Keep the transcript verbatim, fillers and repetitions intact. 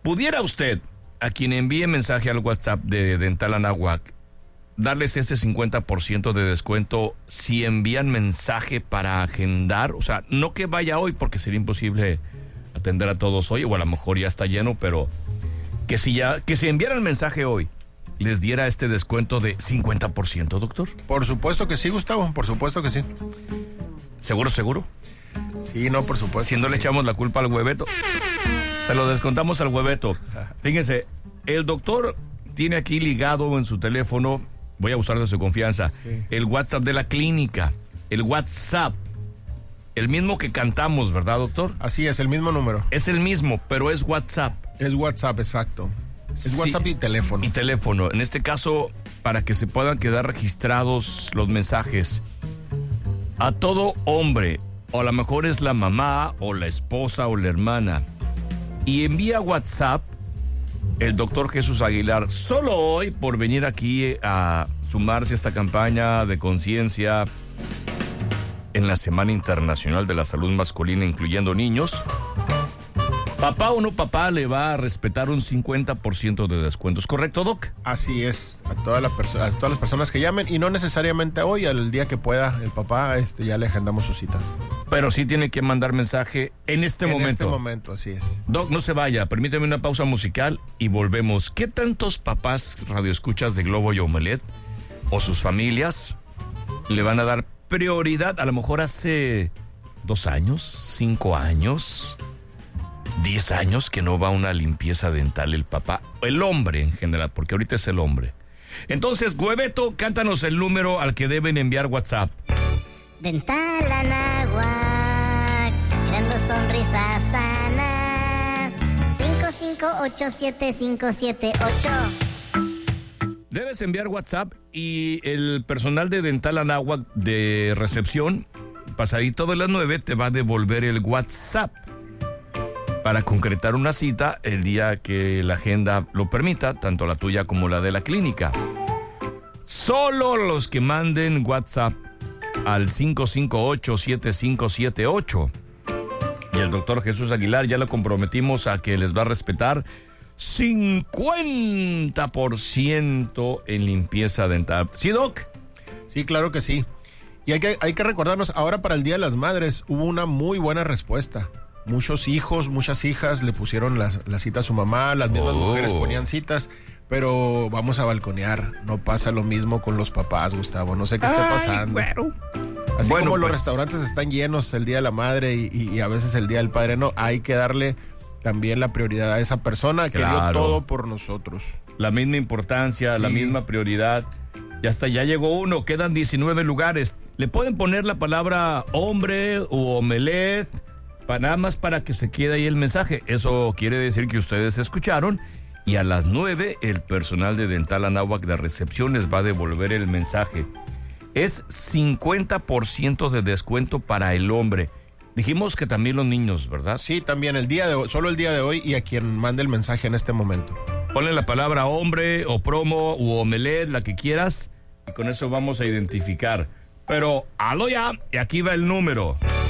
¿Pudiera usted, a quien envíe mensaje al WhatsApp de Dental Anáhuac, darles ese cincuenta por ciento de descuento si envían mensaje para agendar? O sea, no que vaya hoy, porque sería imposible atender a todos hoy, o a lo mejor ya está lleno, pero que si ya, que si enviaran mensaje hoy, les diera este descuento de cincuenta por ciento, doctor. Por supuesto que sí, Gustavo, por supuesto que sí. ¿Seguro, seguro? Sí, no, por supuesto. Si no le sí. echamos la culpa al hueveto, se lo descontamos al hueveto. Fíjense, el doctor tiene aquí ligado en su teléfono, voy a usar de su confianza, sí, el WhatsApp de la clínica, el WhatsApp, el mismo que cantamos, ¿verdad, doctor? Así es, el mismo número. Es el mismo, pero es WhatsApp. Es WhatsApp, exacto. Es sí, WhatsApp y teléfono. Y teléfono. En este caso, para que se puedan quedar registrados los mensajes, a todo hombre, o a lo mejor es la mamá, o la esposa, o la hermana, y envía WhatsApp, el doctor Jesús Aguilar, solo hoy, por venir aquí a sumarse a esta campaña de conciencia en la Semana Internacional de la Salud Masculina, incluyendo niños, papá o no papá le va a respetar un cincuenta por ciento de descuentos. ¿Correcto, Doc? Así es, a todas las perso- a todas las personas que llamen, y no necesariamente hoy, al día que pueda el papá, este, ya le agendamos su cita. Pero sí tiene que mandar mensaje en este en momento. En este momento, así es. Doc, no se vaya, permíteme una pausa musical y volvemos. ¿Qué tantos papás radioescuchas de Globo y Omelet o sus familias le van a dar prioridad? A lo mejor hace dos años, cinco años, diez años que no va a una limpieza dental el papá, el hombre en general, porque ahorita es el hombre. Entonces, Hueveto, cántanos el número al que deben enviar WhatsApp. Dental Anáhuac, mirando sonrisas sanas. cinco cinco ocho siete cinco siete ocho. Debes enviar WhatsApp y el personal de Dental Anáhuac de recepción, pasadito de las nueve, te va a devolver el WhatsApp para concretar una cita el día que la agenda lo permita, tanto la tuya como la de la clínica. Solo los que manden WhatsApp al cinco cinco ocho siete cinco siete ocho. Y el doctor Jesús Aguilar ya lo comprometimos a que les va a respetar cincuenta por ciento en limpieza dental. ¿Sí, Doc? Sí, claro que sí. Y hay que, hay que recordarnos, ahora para el Día de las Madres hubo una muy buena respuesta. Muchos hijos, muchas hijas le pusieron la, la cita a su mamá, las mismas Oh. mujeres ponían citas, pero vamos a balconear. No pasa lo mismo con los papás, Gustavo. No sé qué está pasando. Ay, güero. Así Bueno, como los pues, restaurantes están llenos el Día de la Madre y, y, y a veces el Día del Padre, no, hay que darle también la prioridad a esa persona que Claro. dio todo por nosotros. La misma importancia, Sí. la misma prioridad. Ya está, ya llegó uno, quedan diecinueve lugares. Le pueden poner la palabra hombre o omelet, para nada más para que se quede ahí el mensaje. Eso quiere decir que ustedes escucharon y a las nueve el personal de Dental Anáhuac de recepción les va a devolver el mensaje. Es cincuenta por ciento de descuento para el hombre. Dijimos que también los niños, ¿verdad? Sí, también el día de hoy, solo el día de hoy y a quien mande el mensaje en este momento. Ponle la palabra hombre o promo u omelet, la que quieras, y con eso vamos a identificar. Pero, aló ya, y aquí va el número.